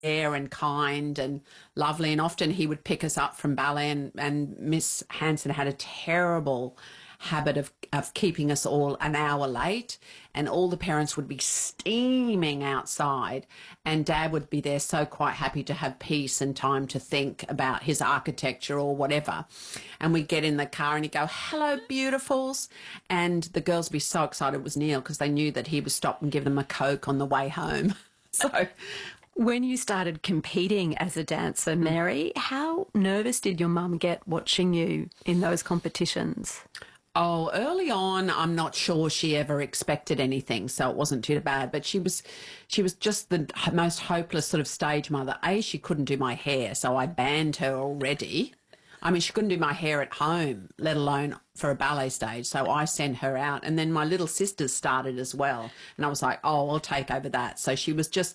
fair and kind and lovely. And often he would pick us up from ballet, and Miss Hanson had a terrible habit of keeping us all an hour late, and all the parents would be steaming outside, and Dad would be there so quite happy to have peace and time to think about his architecture or whatever. And we'd get in the car and he'd go, "Hello, beautifuls." And the girls would be so excited it was Neil, because they knew that he would stop and give them a Coke on the way home. So when you started competing as a dancer, Mary, how nervous did your mum get watching you in those competitions? Oh, early on, I'm not sure she ever expected anything, so it wasn't too bad. But she was just the most hopeless sort of stage mother. She couldn't do my hair, so I banned her already. I mean, she couldn't do my hair at home, let alone for a ballet stage, so I sent her out. And then my little sisters started as well, and I was like, oh, I'll take over that. So she was just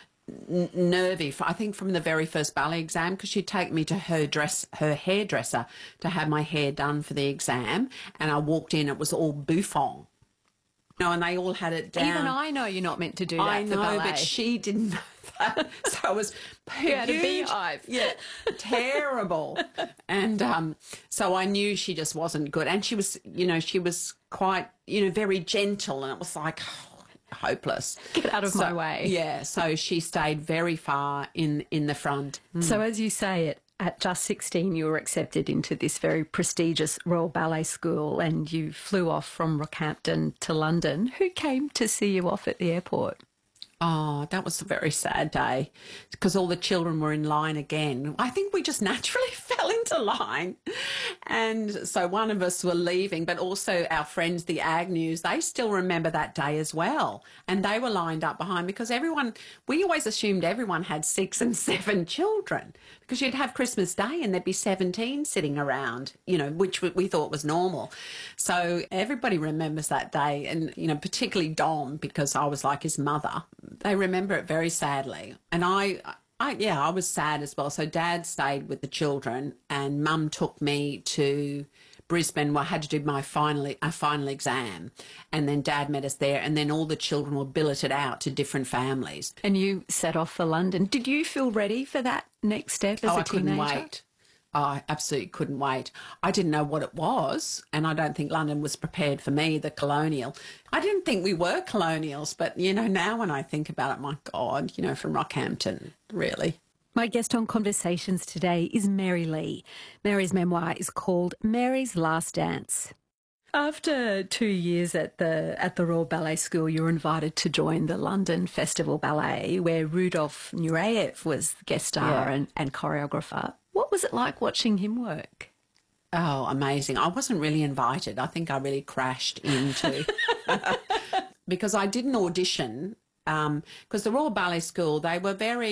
nervy, I think, from the very first ballet exam, because she'd take me to her hairdresser to have my hair done for the exam, and I walked in, it was all bouffant. And they all had it down. Even I know you're not meant to do that. I know, for ballet. but she didn't know that. So it was you had a beehive. Yeah, terrible. And so I knew she just wasn't good. And she was, she was quite, very gentle, and it was like, hopeless. Get out of my way. Yeah, so she stayed very far in the front. So as you say, at just 16 you were accepted into this very prestigious Royal Ballet School, and you flew off from Rockhampton to London. Who came to see you off at the airport? Oh, that was a very sad day, because all the children were in line again. I think we just naturally fell into line. And so one of us were leaving, but also our friends, the Agnews, they still remember that day as well. And they were lined up behind, because we always assumed everyone had 6 and 7 children, because you'd have Christmas Day and there'd be 17 sitting around, which we thought was normal. So everybody remembers that day, and, particularly Dom, because I was like his mother. They remember it very sadly. And I was sad as well. So Dad stayed with the children, and Mum took me to Brisbane, where I had to do my final exam. And then Dad met us there, and then all the children were billeted out to different families. And you set off for London. Did you feel ready for that next step as a teenager? I couldn't wait. I absolutely couldn't wait. I didn't know what it was, and I don't think London was prepared for me, the colonial. I didn't think we were colonials, but, now when I think about it, my God, from Rockhampton, really. My guest on Conversations today is Mary Lee. Mary's memoir is called Mary's Last Dance. After 2 years at the Royal Ballet School, you were invited to join the London Festival Ballet, where Rudolf Nureyev was the guest star and choreographer. What was it like watching him work? Oh, amazing. I wasn't really invited. I think I really crashed into because I didn't audition, because the Royal Ballet School, they were very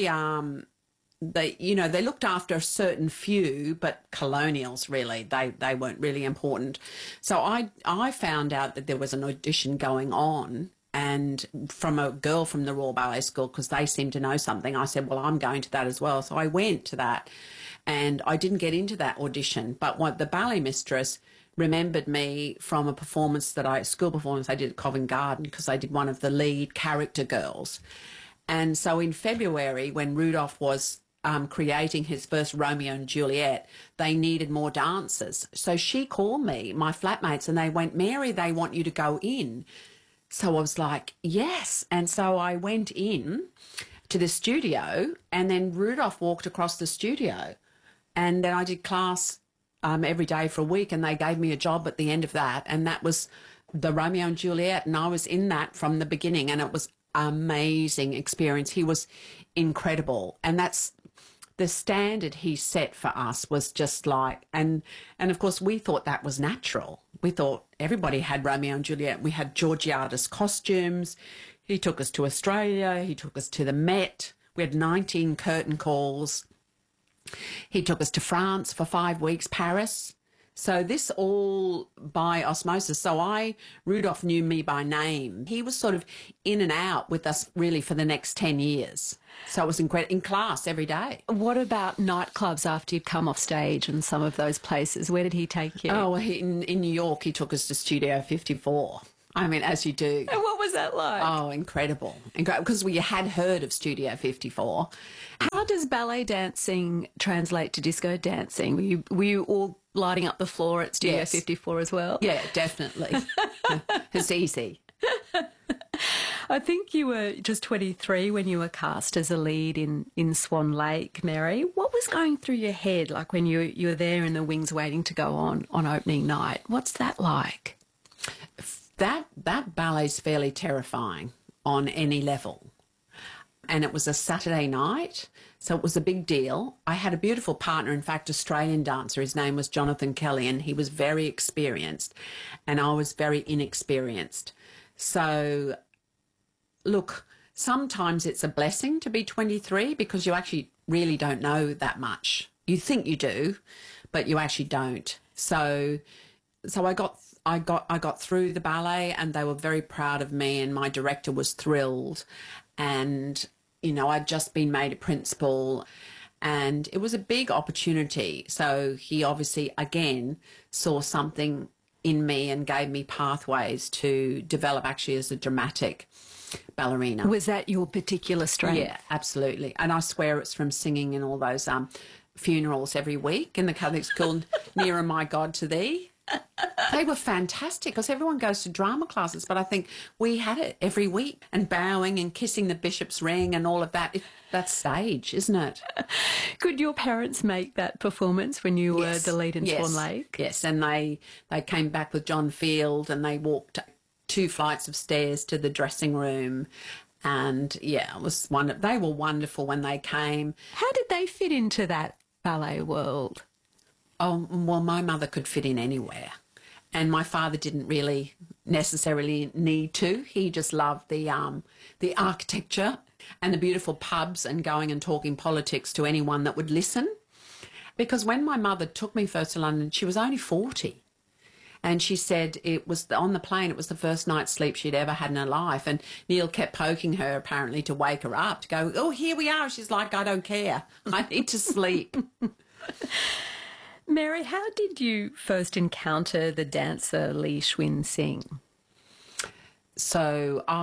they looked after a certain few, but colonials, really, they weren't really important. So I found out that there was an audition going on, and from a girl from the Royal Ballet School, because they seemed to know something. I said, well, I'm going to that as well. So I went to that, and I didn't get into that audition. But what the ballet mistress remembered me from a school performance I did at Covent Garden, because I did one of the lead character girls. And so in February, when Rudolph was creating his first Romeo and Juliet, they needed more dancers. So she called me, my flatmates, and they went, Mary, they want you to go in. So I was like, yes. And so I went in to the studio, and then Rudolph walked across the studio, and then I did class every day for a week, and they gave me a job at the end of that, and that was the Romeo and Juliet, and I was in that from the beginning, and it was amazing experience. He was incredible, and that's the standard he set for us, was just like, and of course we thought that was natural. We thought everybody had Romeo and Juliet. We had Georgiades costumes. He took us to Australia. He took us to the Met. We had 19 curtain calls. He took us to France for 5 weeks, Paris. So this all by osmosis. So Rudolph knew me by name. He was sort of in and out with us really for the next 10 years. So it was in class every day. What about nightclubs after you'd come off stage and some of those places? Where did he take you? Oh, in New York, he took us to Studio 54. I mean, as you do. And what was that like? Oh, incredible. Because we had heard of Studio 54. How does ballet dancing translate to disco dancing? Were you all lighting up the floor at Studio Yes. 54 as well? Yeah, definitely. It's easy. I think you were just 23 when you were cast as a lead in Swan Lake, Mary. What was going through your head, like when you were there in the wings waiting to go on opening night? What's that like? That ballet's fairly terrifying on any level. And it was a Saturday night, so it was a big deal. I had a beautiful partner, in fact, Australian dancer. His name was Jonathan Kelly, and he was very experienced, and I was very inexperienced. So, look, sometimes it's a blessing to be 23 because you actually really don't know that much. You think you do, but you actually don't. So I got through the ballet, and they were very proud of me, and my director was thrilled. And, I'd just been made a principal, and it was a big opportunity. So he obviously, again, saw something in me and gave me pathways to develop actually as a dramatic ballerina. Was that your particular strength? Yeah, absolutely. And I swear it's from singing in all those funerals every week in the Catholic school, Nearer My God to Thee. They were fantastic because everyone goes to drama classes, but I think we had it every week, and bowing and kissing the bishop's ring and all of that. That's stage, isn't it? Could your parents make that performance when you were the lead in Swan Lake? Yes, and they came back with John Field, and they walked 2 flights of stairs to the dressing room. And yeah, it was they were wonderful when they came. How did they fit into that ballet world? Oh, well, my mother could fit in anywhere, and my father didn't really necessarily need to. He just loved the architecture and the beautiful pubs and going and talking politics to anyone that would listen. Because when my mother took me first to London, she was only 40. And she said it was on the plane, it was the first night's sleep she'd ever had in her life. And Neil kept poking her, apparently, to wake her up, to go, oh, here we are. She's like, I don't care. I need to sleep. Mary, how did you first encounter the dancer Lee Schwinn Sing? So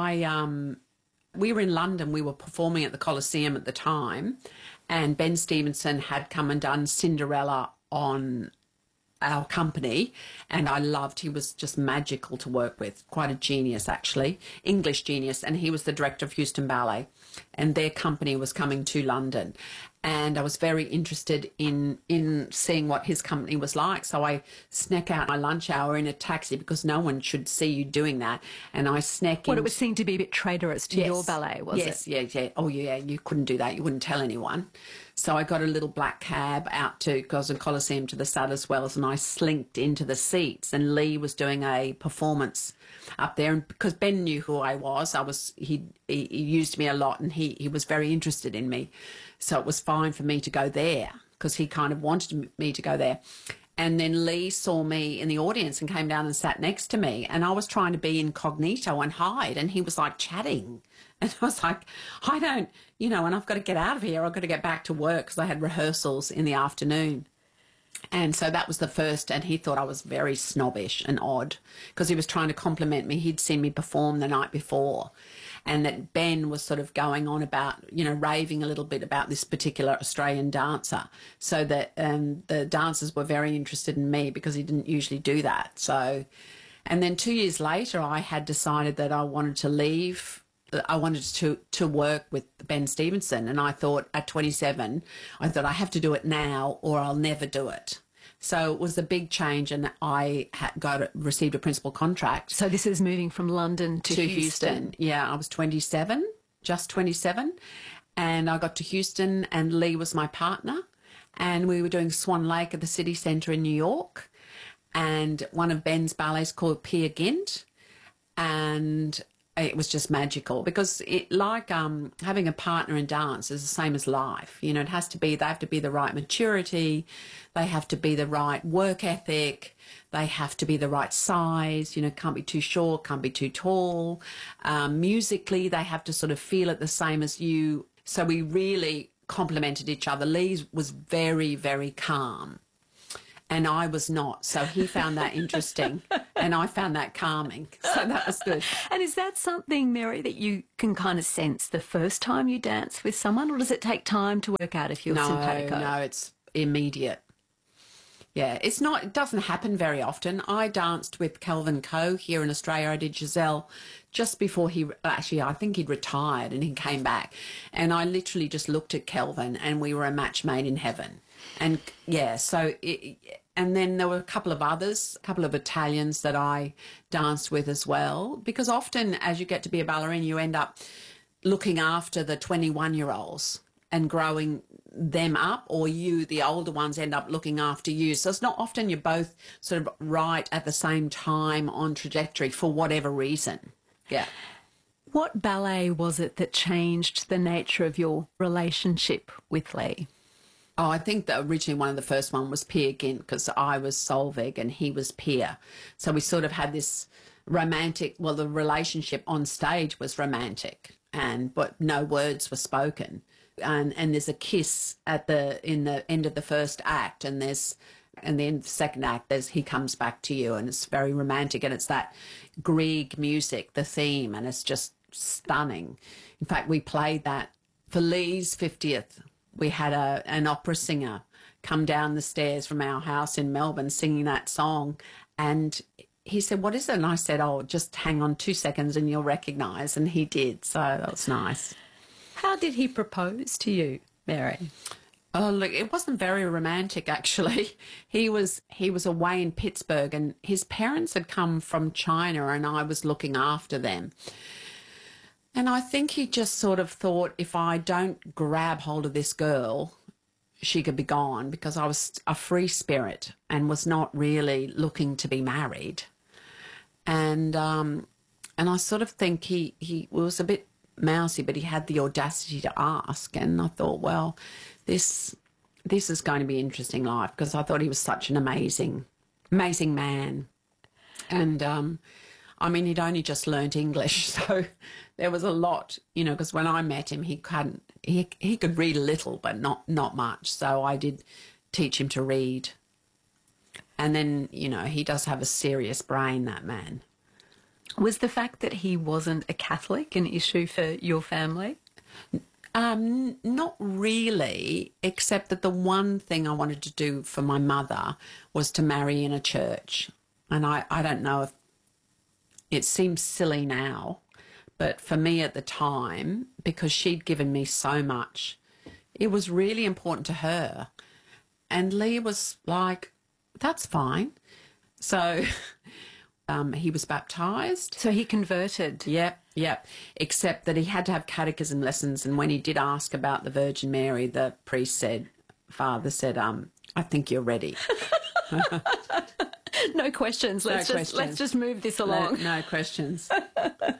we were in London. We were performing at the Coliseum at the time, and Ben Stevenson had come and done Cinderella on our company, and I loved. He was just magical to work with, quite a genius actually, English genius, and he was the director of Houston Ballet, and their company was coming to London, and I was very interested in seeing what his company was like. So I snuck out my lunch hour in a taxi because no one should see you doing that, and I snuck in. What, it was seen to be a bit traitorous to your ballet, was it? Yes, yeah. Oh, yeah, you couldn't do that. You wouldn't tell anyone. So I got a little black cab out to Gosling Coliseum to the Sadler's Wells, and I slinked into the seats, and Lee was doing a performance up there. And because Ben knew who I was, he used me a lot, and he was very interested in me. So it was fine for me to go there because he kind of wanted me to go there. And then Lee saw me in the audience and came down and sat next to me. And I was trying to be incognito and hide. And he was like chatting. And I was like, I don't, and I've got to get out of here. I've got to get back to work because I had rehearsals in the afternoon. And so that was the first. And he thought I was very snobbish and odd because he was trying to compliment me. He'd seen me perform the night before. And that Ben was sort of going on about, raving a little bit about this particular Australian dancer. So that the dancers were very interested in me because he didn't usually do that. So, and then 2 years later, I had decided that I wanted to leave. I wanted to work with Ben Stevenson. And I thought at 27, I have to do it now or I'll never do it. So it was a big change, and I received a principal contract. So this is moving from London to Houston. Yeah, I was 27, just 27, and I got to Houston, and Lee was my partner, and we were doing Swan Lake at the City Centre in New York, and one of Ben's ballets called Peer Gynt, and it was just magical because having a partner in dance is the same as life. They have to be the right maturity. They have to be the right work ethic. They have to be the right size, can't be too short, can't be too tall. Musically, they have to sort of feel it the same as you. So we really complemented each other. Lee was very, very calm. and I was not. So he found that interesting and I found that calming. So that was good. And is that something, Mary, that you can kind of sense the first time you dance with someone, or does it take time to work out if you're simpatico? No, it's immediate. Yeah, it doesn't happen very often. I danced with Kelvin Coe here in Australia. I did Giselle just before I think he'd retired and he came back. And I literally just looked at Kelvin and we were a match made in heaven. And yeah, and then there were a couple of others, a couple of Italians that I danced with as well. Because often as you get to be a ballerina, you end up looking after the 21-year-olds and growing them up, or you, the older ones, end up looking after you. So it's not often you're both sort of right at the same time on trajectory for whatever reason. Yeah. What ballet was it that changed the nature of your relationship with Lee? Oh, I think that originally one of the first one was Peer Gynt, because I was Solveig and he was Peer. So we sort of had this romantic, well, the relationship on stage was romantic, but no words were spoken. And there's a kiss in the end of the first act, and the end of the second act, he comes back to you, and it's very romantic, and it's that Grieg music, the theme, and it's just stunning. In fact, we played that for Lee's 50th. We had an opera singer come down the stairs from our house in Melbourne singing that song, and he said, "What is it?" And I said, "Oh, just hang on 2 seconds and you'll recognise," and he did, so that was nice. How did he propose to you, Mary? Oh, look, it wasn't very romantic, actually. He was away in Pittsburgh and his parents had come from China and I was looking after them. And I think he just sort of thought, if I don't grab hold of this girl, she could be gone, because I was a free spirit and was not really looking to be married. And I sort of think he was a bit mousy, but he had the audacity to ask, and I thought, well, this is going to be an interesting life, because I thought he was such an amazing man. And I mean, he'd only just learnt English, so there was a lot, because when I met him, he could read a little, but not much. So I did teach him to read. And then, he does have a serious brain, that man. Was the fact that he wasn't a Catholic an issue for your family? Not really, except that the one thing I wanted to do for my mother was to marry in a church. And I don't know if it seems silly now, but for me at the time, because she'd given me so much, it was really important to her. And Lee was like, that's fine. So he was baptised. So he converted. Yep. Except that he had to have catechism lessons. And when he did ask about the Virgin Mary, the father said, I think you're ready. No questions. Let's just move this along. No questions.